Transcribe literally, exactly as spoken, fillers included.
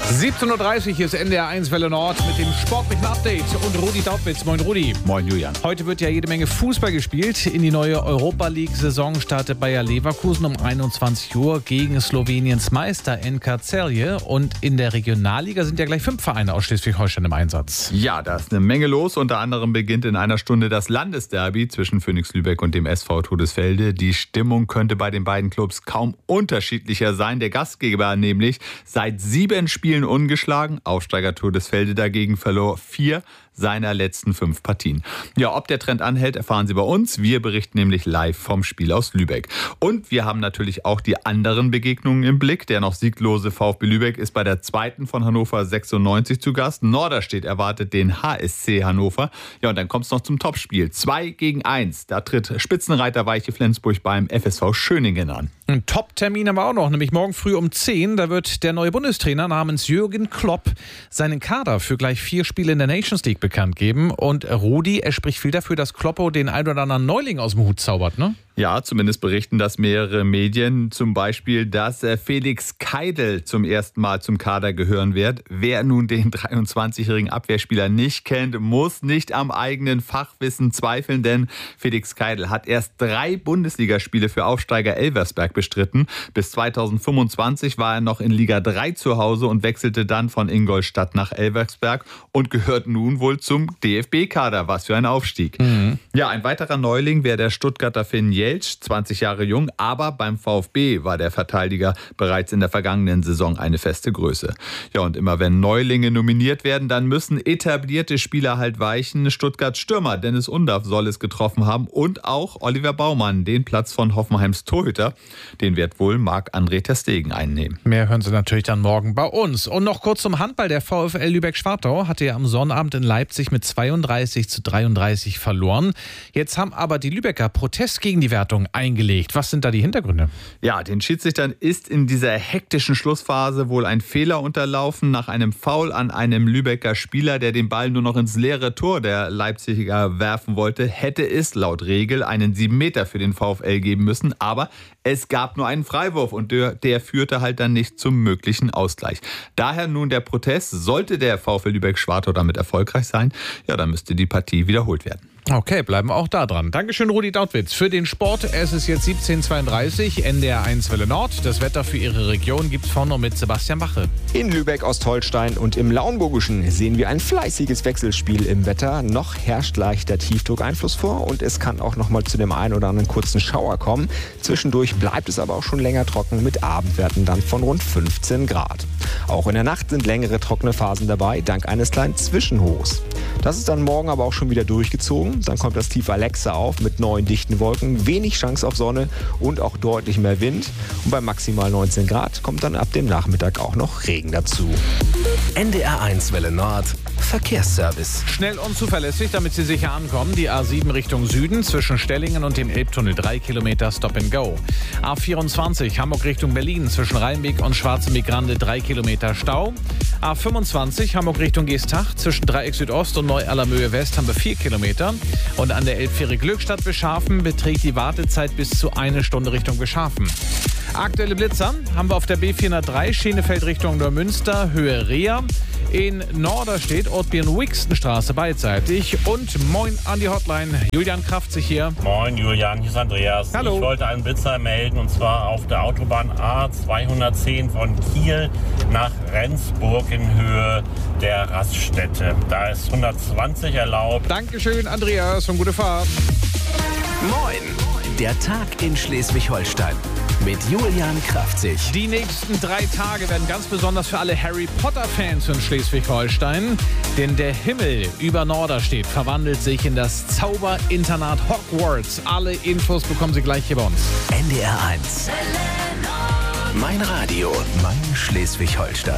siebzehn Uhr dreißig ist N D R eins Welle Nord mit dem sportlichen Update und Rudi Dautwitz. Moin Rudi. Moin Julian. Heute wird ja jede Menge Fußball gespielt. In die neue Europa League-Saison startet Bayer Leverkusen um einundzwanzig Uhr gegen Sloweniens Meister N K Celje. Und in der Regionalliga sind ja gleich fünf Vereine aus Schleswig-Holstein im Einsatz. Ja, da ist eine Menge los. Unter anderem beginnt in einer Stunde das Landesderby zwischen Phoenix Lübeck und dem S V Todesfelde. Die Stimmung könnte bei den beiden Clubs kaum unterschiedlicher sein. Der Gastgeber nämlich seit sieben Spielen ungeschlagen. Aufsteiger Todesfelde dagegen verlor vier seiner letzten fünf Partien. Ja, ob der Trend anhält, erfahren Sie bei uns. Wir berichten nämlich live vom Spiel aus Lübeck. Und wir haben natürlich auch die anderen Begegnungen im Blick. Der noch sieglose VfB Lübeck ist bei der zweiten von Hannover sechsundneunzig zu Gast. Norderstedt erwartet den H S C Hannover. Ja, und dann kommt es noch zum Topspiel. zwei gegen eins. Da tritt Spitzenreiter Weiche Flensburg beim F S V Schöningen an. Ein Top-Termin haben wir auch noch, nämlich morgen früh um zehn. Da wird der neue Bundestrainer namens Jürgen Klopp seinen Kader für gleich vier Spiele in der Nations League bekannt geben. Und Rudi, er spricht viel dafür, dass Kloppo den ein oder anderen Neuling aus dem Hut zaubert, ne? Ja, zumindest berichten das mehrere Medien. Zum Beispiel, dass Felix Keidel zum ersten Mal zum Kader gehören wird. Wer nun den dreiundzwanzigjährigen Abwehrspieler nicht kennt, muss nicht am eigenen Fachwissen zweifeln, denn Felix Keidel hat erst drei Bundesligaspiele für Aufsteiger Elversberg bestritten. Bis zweitausendfünfundzwanzig war er noch in Liga drei zu Hause und wechselte dann von Ingolstadt nach Elversberg und gehört nun wohl zum D F B-Kader. Was für ein Aufstieg. Mhm. Ja, ein weiterer Neuling wäre der Stuttgarter Finn Jeltsch, zwanzig Jahre jung, aber beim VfB war der Verteidiger bereits in der vergangenen Saison eine feste Größe. Ja, und immer wenn Neulinge nominiert werden, dann müssen etablierte Spieler halt weichen. Stuttgarts Stürmer Dennis Undaff soll es getroffen haben und auch Oliver Baumann, den Platz von Hoffenheims Torhüter. Den wird wohl Marc-André ter Stegen einnehmen. Mehr hören Sie natürlich dann morgen bei uns. Und noch kurz zum Handball. Der VfL Lübeck-Schwartau hatte ja am Sonnabend in Leipzig mit zweiunddreißig zu dreiunddreißig verloren. Jetzt haben aber die Lübecker Protest gegen die Wertung eingelegt. Was sind da die Hintergründe? Ja, den Schiedsrichtern ist in dieser hektischen Schlussphase wohl ein Fehler unterlaufen nach einem Foul an einem Lübecker Spieler, der den Ball nur noch ins leere Tor der Leipziger werfen wollte. Hätte es laut Regel einen sieben Meter für den VfL geben müssen, aber es gab nur einen Freiwurf und der, der führte halt dann nicht zum möglichen Ausgleich. Daher nun der Protest. Sollte der VfL Lübeck-Schwartau damit erfolgreich sein, ja, dann müsste die Partie wiederholt werden. Okay, bleiben wir auch da dran. Dankeschön, Rudi Dautwitz. Für den Sport, es ist jetzt siebzehn Uhr zweiunddreißig, N D R eins Welle Nord. Das Wetter für Ihre Region gibt's vorne mit Sebastian Bache. In Lübeck, Ostholstein und im Lauenburgischen sehen wir ein fleißiges Wechselspiel im Wetter. Noch herrscht leichter Tiefdruckeinfluss vor und es kann auch noch mal zu dem einen oder anderen kurzen Schauer kommen. Zwischendurch bleibt es aber auch schon länger trocken mit Abendwerten dann von rund fünfzehn Grad. Auch in der Nacht sind längere trockene Phasen dabei, dank eines kleinen Zwischenhochs. Das ist dann morgen aber auch schon wieder durchgezogen. Dann kommt das Tief Alexa auf mit neuen dichten Wolken, wenig Chance auf Sonne und auch deutlich mehr Wind. Und bei maximal neunzehn Grad kommt dann ab dem Nachmittag auch noch Regen dazu. N D R eins Welle Nord Verkehrsservice. Schnell und zuverlässig, damit Sie sicher ankommen. Die A sieben Richtung Süden zwischen Stellingen und dem Elbtunnel. Drei Kilometer Stop and Go. A vierundzwanzig Hamburg Richtung Berlin zwischen Rheinbeck und Schwarzenbeck-Grande. Drei Kilometer Stau. A fünfundzwanzig Hamburg Richtung Geestach zwischen Dreieck Südost und Neu-Allermöhe West haben wir vier Kilometer. Und an der Elbfähre Glückstadt Beschafen beträgt die Wartezeit bis zu eine Stunde Richtung Beschafen. Aktuelle Blitzer haben wir auf der B vierhundertdrei Schienefeld Richtung Neumünster, Höhe Reha. In Norderstedt, Ortbirn-Wixtenstraße beidseitig. Und moin an die Hotline. Julian Kraftzig hier. Moin Julian, hier ist Andreas. Hallo. Ich wollte einen Blitzer melden und zwar auf der Autobahn A zweihundertzehn von Kiel nach Rendsburg in Höhe der Raststätte. Da ist hundertzwanzig erlaubt. Dankeschön, Andreas, und gute Fahrt. Moin, der Tag in Schleswig-Holstein mit Julian Kraftzig. Die nächsten drei Tage werden ganz besonders für alle Harry Potter-Fans in Schleswig-Holstein. Denn der Himmel über Norderstedt verwandelt sich in das Zauberinternat Hogwarts. Alle Infos bekommen Sie gleich hier bei uns. N D R eins. Mein Radio, mein Schleswig-Holstein.